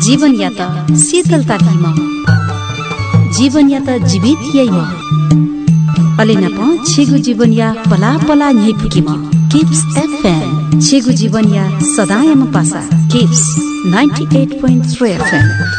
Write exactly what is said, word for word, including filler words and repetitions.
जीवन या त शीतलता थिम जीवन या त जीवित यैम अलेना प छेगु जीवन या पला पला न्यै फुकिम किप्स एफएम छेगु जीवन या सदायम पासा kips ninety-eight point three FM